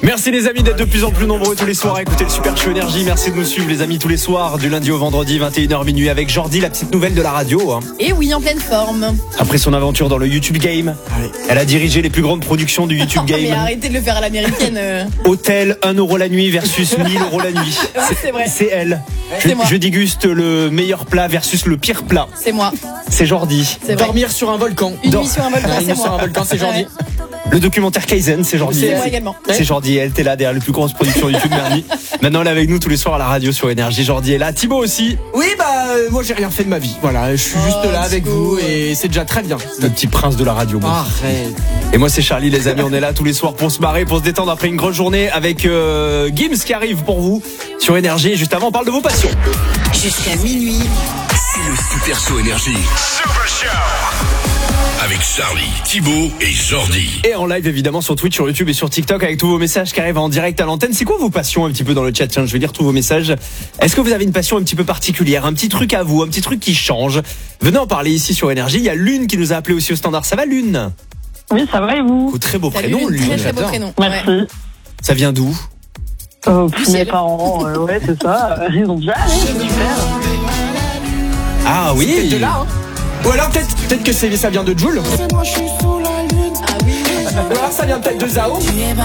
Merci les amis d'être de plus en plus nombreux tous les soirs à écouter le Super Show Énergie. Merci de nous suivre les amis tous les soirs du lundi au vendredi 21h minuit avec Jordi, la petite nouvelle de la radio. Et oui, en pleine forme. Après son aventure dans le YouTube Game, elle a dirigé les plus grandes productions du YouTube Game. Mais arrêtez de le faire à l'américaine. Hôtel 1 € la nuit versus 1000 € la nuit. C'est vrai. C'est elle. C'est moi. Je déguste le meilleur plat versus le pire plat. C'est moi. C'est Jordi. C'est vrai. Dormir sur un volcan. Une nuit sur un volcan, c'est Dormir sur un moi. volcan, c'est Jordi. Ouais. Le documentaire Kaizen, c'est Jordi. C'est moi également. C'est Jordi, elle était là derrière les plus grosses productions YouTube Merdi. Maintenant elle est avec nous tous les soirs à la radio sur Énergie. Jordi est là, Thibaut aussi. Oui, moi j'ai rien fait de ma vie. Voilà, je suis juste là avec vous et c'est déjà très bien. Le petit prince de la radio. Moi. Arrête. Et moi c'est Charlie les amis, on est là tous les soirs pour se marrer, pour se détendre après une grosse journée avec Gims qui arrive pour vous sur Énergie. Et juste avant on parle de vos passions. Jusqu'à minuit. C'est le Super Show Énergie. Super Show avec Charlie, Thibaut et Jordi. Et en live évidemment sur Twitch, sur YouTube et sur TikTok avec tous vos messages qui arrivent en direct à l'antenne. C'est quoi vos passions un petit peu dans le chat? Tiens, je vais lire tous vos messages. Est-ce que vous avez une passion un petit peu particulière, un petit truc à vous, un petit truc qui change? Venez en parler ici sur Énergie. Il y a Lune qui nous a appelé aussi au standard. Ça va Lune? Oui, ça va et vous? Très beau Salut, prénom Lune, Lune. très beau J'adore. prénom. Merci. Ouais. Ça vient d'où? Mes parents, ouais, c'est ça. Ils ont déjà super. Ah oui. C'est de là, hein. Ou alors peut-être que ça vient de Jul. Ah oui. Ou alors ça vient peut-être de Zao. La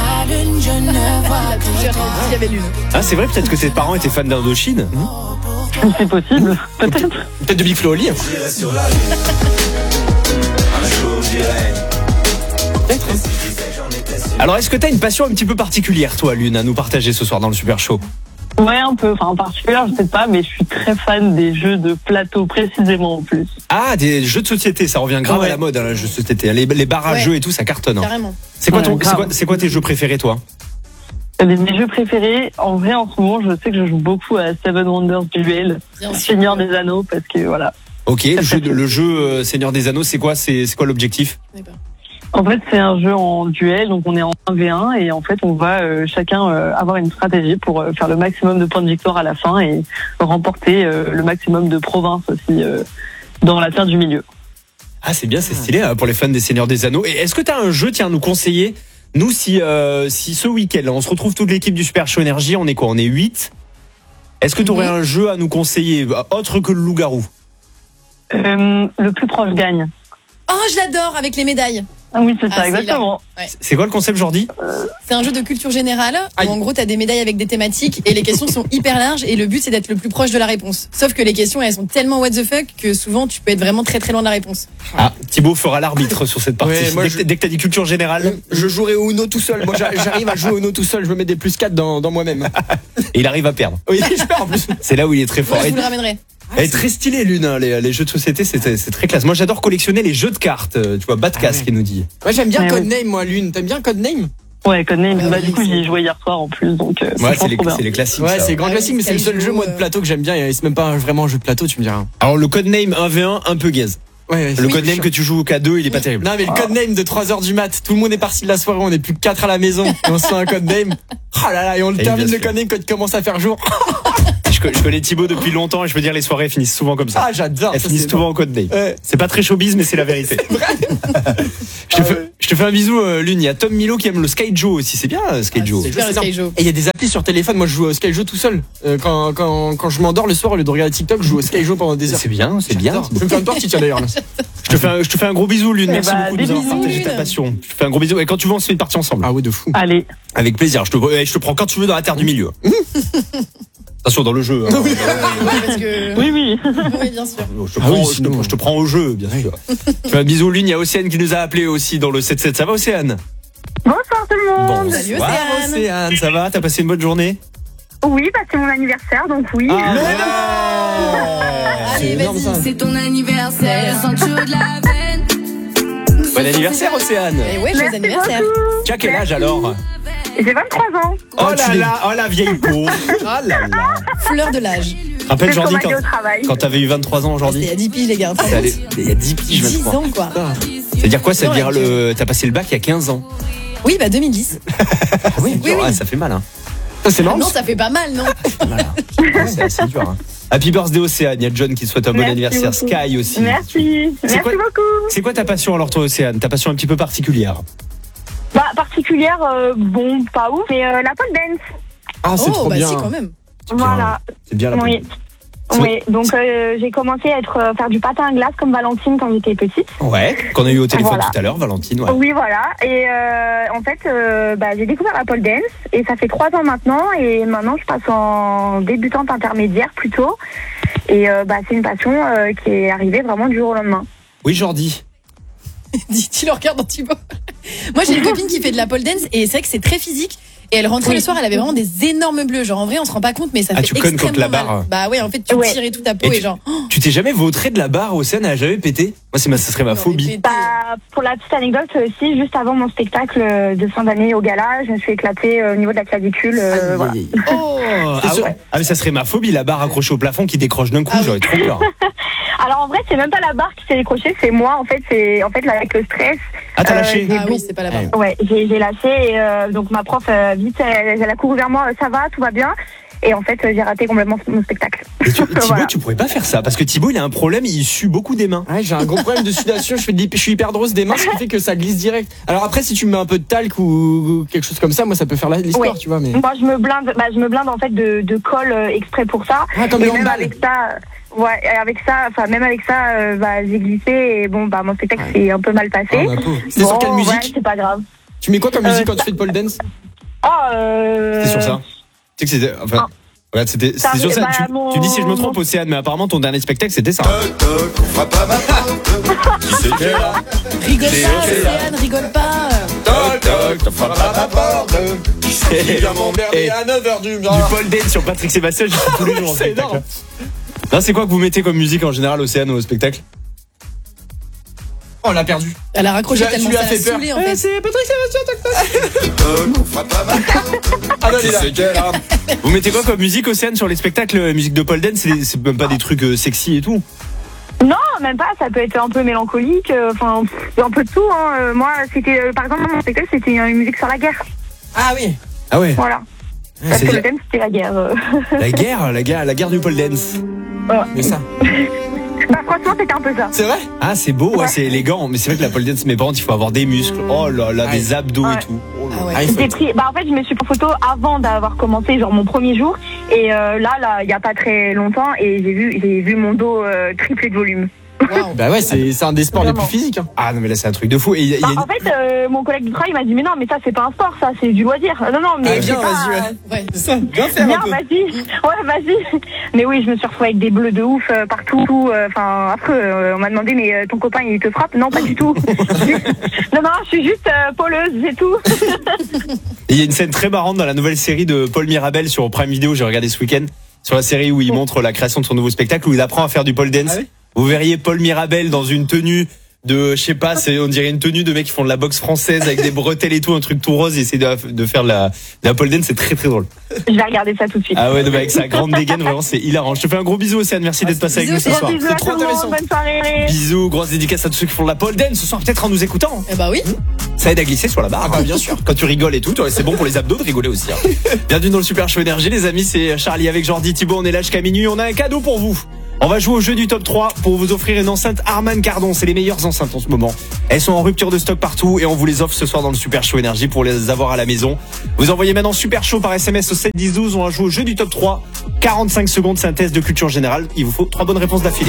teacher il y avait Lune. Ah c'est vrai, peut-être que tes parents étaient fans d'Indochine. C'est possible, peut-être. Peut-être de Big Flo Oli. Alors est-ce que t'as une passion un petit peu particulière toi Lune à nous partager ce soir dans le Super Show? Ouais, un peu. Enfin, en particulier, je sais pas, mais je suis très fan des jeux de plateau, précisément en plus. Ah, des jeux de société, ça revient grave Ouais. à la mode, hein, les jeux de société. Les barres à Ouais. jeux et tout, ça cartonne. Hein. Carrément. C'est quoi, Ouais, grave. c'est quoi tes jeux préférés, toi? Mes jeux préférés, en vrai, en ce moment, je sais que je joue beaucoup à Seven Wonders Duel, Bien sûr. Seigneur des Anneaux, parce que voilà. Ok, le jeu Seigneur des Anneaux, c'est quoi l'objectif? Je sais pas. En fait, c'est un jeu en duel, donc on est en 1v1 et en fait, on va chacun avoir une stratégie pour faire le maximum de points de victoire à la fin et remporter le maximum de provinces aussi dans la terre du milieu. Ah, c'est bien, c'est stylé hein, pour les fans des Seigneurs des Anneaux. Et est-ce que t'as un jeu, tiens, à nous conseiller? Nous, si ce week-end, on se retrouve toute l'équipe du Super Show Énergie, on est quoi? On est 8. Est-ce que t'aurais un jeu à nous conseiller, autre que le loup-garou? Le plus proche gagne. Oh, je l'adore avec les médailles. Ah oui, c'est ça, Ah, c'est exactement. Ouais. C'est quoi le concept, Jordi? C'est un jeu de culture générale Aïe. où en gros t'as des médailles avec des thématiques et les questions sont hyper larges et le but c'est d'être le plus proche de la réponse. Sauf que les questions elles sont tellement what the fuck que souvent tu peux être vraiment très très loin de la réponse. Ah, Thibaut fera l'arbitre sur cette partie. Ouais, moi, Dès que t'as dit culture générale, Je jouerai au Uno tout seul. Moi j'arrive à jouer au Uno tout seul. Je me mets des +4 dans moi-même. et il arrive à perdre. Oui, je perds en plus. C'est là où il est très fort. Moi, je Et- vous le ramènerai. Elle est très stylée, Lune, hein, les jeux de société, c'est très classe. Moi, j'adore collectionner les jeux de cartes. Tu vois, Batcast ouais. qui nous dit. Ouais, j'aime bien Ouais, Codename, moi, Lune. T'aimes bien Codename? Ouais, Codename, Ah bah, oui, du coup, c'est- j'y ai joué hier soir en plus, donc Ouais, franchement, trop bien. c'est les classiques. Ouais, ça. c'est grand Ah classique, oui, mais c'est le seul Skyjo, jeu moi de plateau que j'aime bien. Et c'est même pas vraiment un jeu de plateau, tu me diras. Alors, le codename 1v1, un peu gaze. Ouais, Le codename que tu joues au K2, il est pas terrible. Non, mais le codename de 3h du mat, tout le monde est parti de la soirée, on est plus que 4 à la maison, et on se fait un codename. Oh là là, et on le Et termine bien le sûr. codename quand il commence à faire jour. Je connais Thibaut depuis longtemps et je peux dire les soirées finissent souvent comme ça. Ah, j'adore. Elles ça, finissent c'est souvent en codename. Ouais. C'est pas très showbiz, mais c'est la vérité. Je te fais un bisou, Lune. Il y a Tom Milo qui aime le Skyjo aussi. C'est bien, Skyjo. C'est Super le énorme. Skyjo. Et il y a des applis sur téléphone, moi je joue au Skyjo tout seul. Quand je m'endors le soir, au lieu de regarder TikTok, je joue au Skyjo pendant des heures. C'est bien, c'est bien. J'adore. Je vais me faire une partie, tiens d'ailleurs. là. Je te fais un gros bisou, Lune. Eh Merci bah, beaucoup de des nous avoir bisous, partagé ta Lune. passion. Je te fais un gros bisou. Et quand tu veux, on se fait une partie ensemble. Ah ouais, de fou. Allez, Avec plaisir. Je te prends quand tu veux dans la terre du milieu. Attention, dans le jeu. Hein. Ouais, parce que... oui, oui. Oui, bien sûr. Je te Ah prends, oui, je te- sinon- je te prends au jeu, bien sûr. Je fais un bisou, Lune. Il y a Océane qui nous a appelé aussi dans le 7-7. Ça va, Océane? Bonsoir tout le monde. Salut, Bonsoir, Océane. Océane. Ça va? T'as passé une bonne journée? Oui, bah, c'est mon anniversaire, donc oui. Ah, Allez, énorme, vas-y. ça. C'est ton anniversaire, sans chaud de la veine. Bon anniversaire, Océane. Et ouais, joyeux anniversaire. Tu as quel âge alors? J'ai 23 ans. Oh là là, oh la vieille peau. Oh là là. Fleur de l'âge. Rappelle Jordi au travail. quand t'avais eu 23 ans C'était il aujourd'hui. y a 10 piges, les gars. Il y a 10 piges, 10 23. ans, quoi. C'est-à-dire quoi? Ça veut Non, dire t'as passé le bac il y a 15 ans. Oui, bah 2010. Oui, oui. Ah, ça fait mal, hein. C'est Ah marrant. non, ça fait pas mal, non? C'est assez dur, hein. Happy birthday Océane, il y a John qui te souhaite un bon Merci anniversaire, beaucoup. Sky aussi. Merci. C'est Merci quoi- beaucoup. C'est quoi ta passion alors toi Océane? Ta passion un petit peu particulière? Bah, particulière, bon, pas ouf, mais la pole dance. Ah, c'est trop bien. Si, quand même. Voilà. C'est bien la pole Oui. dance. Oui, donc j'ai commencé à faire du patin à glace comme Valentine quand j'étais petite. Ouais, qu'on a eu au téléphone Voilà. tout à l'heure, Valentine. Ouais. Oui, voilà. Et en fait, j'ai découvert la pole dance et ça fait 3 ans maintenant. Et maintenant, je passe en débutante intermédiaire plutôt. Et c'est une passion qui est arrivée vraiment du jour au lendemain. Oui, Jordi. Tu le regardes dans Thibaut. Moi, j'ai une copine qui fait de la pole dance et c'est vrai que c'est très physique. Et elle rentrait le soir, elle avait vraiment des énormes bleus. Genre, en vrai, on se rend pas compte, mais ça fait tu connes extrêmement contre la mal. barre. Bah ouais, en fait, tu tires et tout ta peau Et et genre. Tu t'es jamais vautré de la barre au Océane, elle a jamais pété? Moi, ça serait ma phobie. Pour la petite anecdote aussi, juste avant mon spectacle de fin d'année au gala, je me suis éclatée au niveau de la clavicule. Voilà. Oh, mais ça serait ma phobie, la barre accrochée au plafond qui décroche d'un coup, j'aurais trop peur. Alors en vrai, c'est même pas la barre qui s'est décrochée, c'est moi en fait. C'est là, avec le stress. Ah, t'as lâché? Ah oui, c'est pas la barre. Ouais, j'ai lâché et donc ma prof vite, elle a couru vers moi, ça va, tout va bien. Et en fait, j'ai raté complètement mon spectacle. Thibaut, Voilà. tu pourrais pas faire ça parce que Thibaut, il a un problème, il sue beaucoup des mains. Ouais, j'ai un gros problème de sudation, je suis hyper drôse des mains, ce qui fait que ça glisse direct. Alors après, si tu me mets un peu de talc ou quelque chose comme ça, moi ça peut faire l'histoire, Ouais. tu vois. Mais... Moi, je me blinde en fait de colle exprès pour ça. Ah, comme et le même handball. avec ça, même avec ça, j'ai glissé et bon, mon spectacle s'est un peu mal passé. Ah, ma pauvre. C'était sur quelle musique? Ouais, c'est pas grave. Tu mets quoi comme musique quand tu fais de pole dance? C'était sur ça. Tu sais que c'était. Enfin. Regarde, c'était sur ça. Tu dis si je me trompe, Océane, mais apparemment ton dernier spectacle c'était ça. Qui c'est qui est là? Rigole pas, Océane, rigole pas. Qui c'est qui vient m'emmerder à 9h du Du pole dance sur Patrick Sébastien, je suis tous les jours en C'est spectacle. énorme. Non, c'est quoi que vous mettez comme musique en général, Océane, au spectacle? Oh, on l'a perdu. Elle a raccroché Tu tellement lui as ça fait l'a peur. saoulé en fait. C'est Patrick Sébastien, Ah non, il est là. C'est quel là? Vous mettez quoi comme musique, Océane, sur les spectacles? Musique de pole dance, c'est même pas des trucs sexy et tout. Non, même pas. Ça peut être un peu mélancolique. Enfin, un peu de tout. Hein. Moi, c'était par exemple mon spectacle, c'était une musique sur la guerre. Ah oui. Ah ouais. Voilà. Parce que le thème c'était la guerre. La guerre du pole dance. Voilà. Mais ça. Franchement, c'était un peu ça. C'est vrai? Ah, c'est beau, ouais, c'est élégant. Mais c'est vrai que la pole dance, mes parents, il faut avoir des muscles. Oh là là, Ouais. des abdos Ouais. et tout. Oh là Ah ouais. Ah, il faut J'ai être- pris, en fait, je me suis pris en photo avant d'avoir commencé, genre mon premier jour. Et là, il y a pas très longtemps, et j'ai vu mon dos tripler de volume. Waouh. Bah ouais, c'est un des sports les plus Vraiment. physiques. Hein. Ah non, mais là, c'est un truc de fou. Et il y a une- En fait, mon collègue du travail m'a dit mais non, mais ça c'est pas un sport, ça c'est du loisir. Non, mais Ah, c'est viens, pas. vas-y, ouais. Ouais. C'est ça, viens faire Viens, un peu. vas-y. Ouais, vas-y. Mais oui, je me suis retrouvée avec des bleus de ouf partout. Enfin, après, on m'a demandé mais ton copain il te frappe? Non, pas du tout. non, je suis juste poleuse, c'est tout. Et il y a une scène très marrante dans la nouvelle série de Paul Mirabel sur Prime Video, j'ai regardé ce week-end, sur la série où il montre la création de son nouveau spectacle, où il apprend à faire du pole dance. Ah oui. Vous verriez Paul Mirabel dans une tenue de, je sais pas, on dirait une tenue de mecs qui font de la boxe française avec des bretelles et tout, un truc tout rose, et essayer de faire de la pole dance, c'est très très drôle. Je vais regarder ça tout de suite. Ah ouais, non, mais avec sa grande dégaine, vraiment, c'est hilarant. Je te fais un gros bisou, Océane, merci d'être passé avec nous ce bisous, soir. Bisous à trop tout le intéressant. monde, bonne soirée. Bisous, grosse dédicace à tous ceux qui font de la pole dance ce soir, peut-être en nous écoutant. Eh bah oui. Ça aide à glisser sur la barre. Ah bah bien sûr. Quand tu rigoles et tout, c'est bon pour les abdos de rigoler aussi. Hein. Bienvenue dans le Super Show Énergie, les amis, c'est Charlie avec Jordi, Thibaut, on est là jusqu'à minuit, on a un cadeau pour vous. On va jouer au jeu du top 3 pour vous offrir une enceinte Harman Kardon, c'est les meilleures enceintes en ce moment. Elles sont en rupture de stock partout et on vous les offre ce soir dans le Super Show Énergie pour les avoir à la maison. Vous envoyez maintenant Super Show par SMS au 7 10 12, on va jouer au jeu du top 3. 45 secondes, c'est un test de culture générale, il vous faut 3 bonnes réponses d'affilée.